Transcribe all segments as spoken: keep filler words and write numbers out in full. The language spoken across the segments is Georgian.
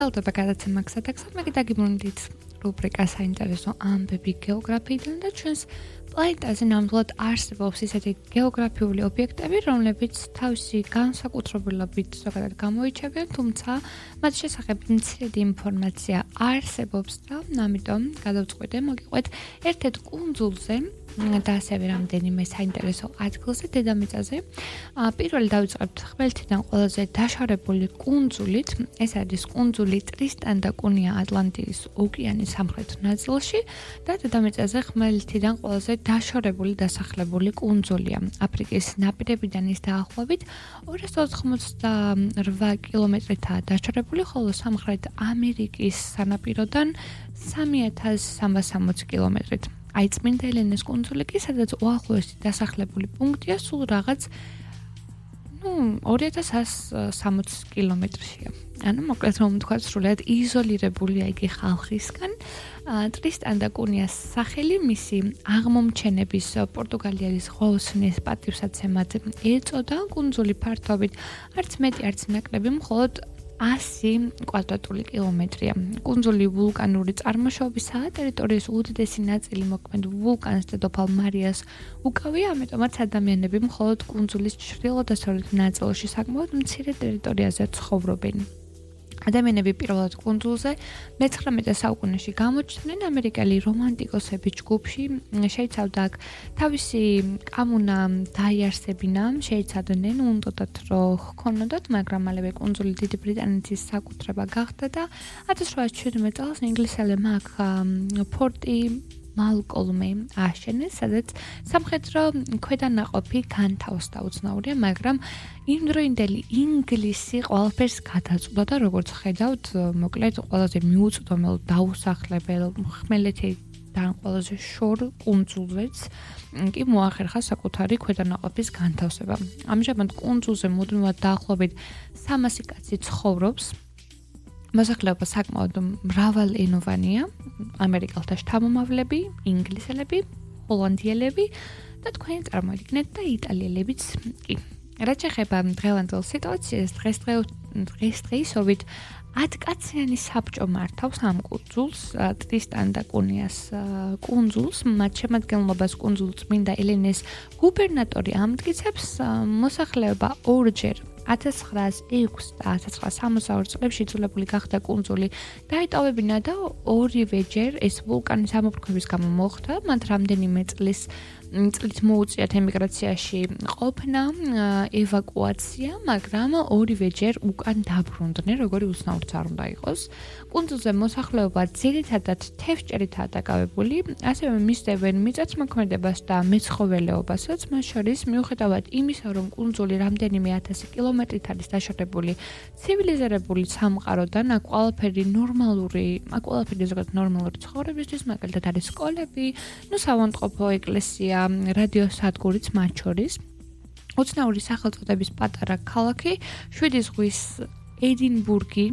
ელოდება გადაცემა გზადაგზა, მე გაგიბრუნდით რუბრიკა საინტერესო ამბები გეოგრაფიიდან და ჩვენს პლანეტაზე ნამდვილად არსებობს ისეთი გეოგრაფიული ობიექტები, რომლებიც თავისი განსაკუთრებულობით ზოგადად გამოირჩევიან, თუმცა მათ შესახებ მცირედი ინფორმაცია არსებობს და ამიტომ გადავწყვიტე მოგიყვეთ ერთ-ერთ კუნძულზე და ასევე რამდენიმე საინტერესო ადგილზე დედამიწაზე. პირველი დავიწყებთ ხმელთიდან ყველაზე დაშორებული კუნძულით. ეს არის კუნძული ტრისტან და კუნია ატლანტის ოკეანის სამხრეთ ნაწილში და დედამიწაზე ხმელთიდან ყველაზე დაშორებული დასახლებული კუნძულია. აფრიკის ნაპირებიდან ის დაახლოებით ორას ოთხმოცდაორ კილომეტრითაა დაშორებული, ხოლო სამხრეთ ამერიკის სანაპიროდან სამი ათას სამას სამოცი კილომეტრით. აი წმინდა ელენეს კუნძული კი, სადაც უახლოესი დასახლებული პუნქტია სულ რაღაც ну ორი ათას εκατო სამოცი კილომეტრშია. ანუ მოკლედ რომ ვთქვათ, სრულად იზოლირებულია იგი ხალხისგან. ტრისტან და კუნიას სახელი მისი აღმომჩენების პორტუგალიელის ხოსნის პატივსაცემად ეწოდა. კუნძული ფართობით არც მეტი, არც ნაკლები, მხოლოდ ასი კვადრატული კილომეტრია. კუნძული ვულკანური წარმოშობისაა, ტერიტორიის უდიდესი ნაწილი მოქმედ ვულკანს დედოფალ მარიას უკავია, ამიტომაც ადამიანები მხოლოდ კუნძულის ჩრდილო-დასავლეთ ნაწილში საკმაოდ მცირე ტერიტორიაზე ცხოვრობენ. ადამიანები პირველად კუნძულზე მეცხრამეტე საუკუნეში გამოჩნდნენ. ამერიკელი რომანტიკოსები ჯგუფში შეიცავდა აქ თავისი კამუნა დაიარსებინა, შეიცავდნენ, უნდათ რომ ჰქონოდათ, მაგრამ მალევე კუნძული დიდი ბრიტანეთის საკუთრება გახდა და ათას რვაას შვიდმეტ წელს ინგლისელებმა აქ ფორტი მალკოლმე აშენეს, სადაც სამხედრო ქვედანაყოფი განთავსდა. უცნაურია, მაგრამ იმდროინდელი ინგლისი ყველაფერს გადაწყვეტა და როგორც ხედავთ, მოკლედ ყველაზე მიუწვდომელ დაუსახლებელ ხმელეთიდან ყველაზე შორ კუნძულზეც კი მოახერხა საკუთარი ქვედანაყოფის განთავსება. ამჟამად კუნძულზე მუდმივად დაახლოებით სამასი კაცი ცხოვრობს. მოსახლეობა საკმაოდ მრავალენოვანია. ამერიკელთა შთამომავლები, ინგლისელები, ჰოლანდიელები და თქვენი წარმოიდგინეთ და იტალიელებიც კი. რაც შეეხება დღევანდელ სიტუაციას, დღესდღეობით ათკაციანი საბჭო მართავს ამ კუნძულს, ტრისტან და კუნიას კუნძულს. მათ შემადგენლობას კუნძულ წმინდა ელენეს გუბერნატორი ამტკიცებს. მოსახლეობა ორჯერ ათას ცხრაას ექვსს და ათას ცხრაას სამოცდაორ წლებში იძულებული გახდა კუნძული დაეტოვებინა და ორივეჯერ ეს ვულკანის ამოფრქვევის გამო მოხდა. მათ რამდენიმე წლის წლით მოუწიათ ემიგრაციაში ყოფნა, ევაკუაცია, მაგრამ ორივეჯერ უკან დაბრუნდნენ, როგორი უცნაურიც არ უნდა იყოს. კუნძულზე მოსახლეობა ძირითადად თევზჭერითაა დაკავებული, ასევე მისდევენ მიწათმოქმედებას და მეცხოველეობასაც, მას შორის მიუხედავად იმისა, რომ კუნძული რამდენიმე ათასი კილომეტრით არის დაშორებული ცივილიზირებული სამყაროდან, აქ ყველაფერი ნორმალური, აქ ყველაფერი ზოგადად ნორმალური ცხოვრებისთვის, მაგალითად არის სკოლები, ნუ საავადმყოფო ეკლესია, რადიოსადგურიც მათ შორის. უცნაური სახელწოდების პატარა ქალაქი, შვიდი ზღვის ედინბურგი,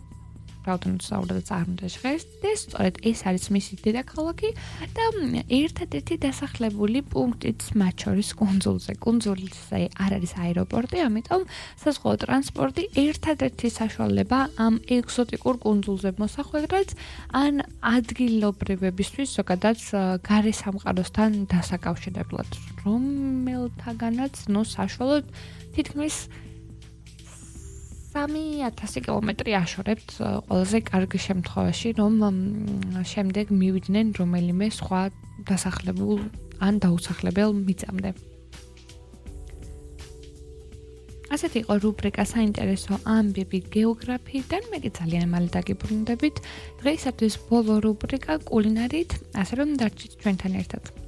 რაოდენობით არ უნდა ჟღერდეს, სწორედ ეს არის მისი დედაქალაქი და ერთადერთი დასახლებული პუნქტიც მათ შორის კუნძულზე. კუნძულზე არ არის აეროპორტი, ამიტომ საზღვაო ტრანსპორტი ერთადერთი საშუალება ამ ეგზოტიკურ კუნძულზე მოსახვედრად ან ადგილობრივებისთვის ზოგადად გარე სამყაროსთან დასაკავშირებლად, რომელთაგანაც ნუ საშუალოდ თითქმის სამი ათასი კილომეტრი აშორებთ ყველაზე კარგი შემთხვევაში, რომ შემდეგ მივიდნენ რომელიმე სხვა დასახლებულ ან დაუსახლებელ მიწამდე. ასეთი იყო რუბრიკა საინტერესო ამბები გეოგრაფიიდან. მე კი ძალიან მალე დაგიბრუნდებით. დღეისათვის ბოლო რუბრიკა კულინარით, ასე რომ დარჩით ჩვენთან ერთად.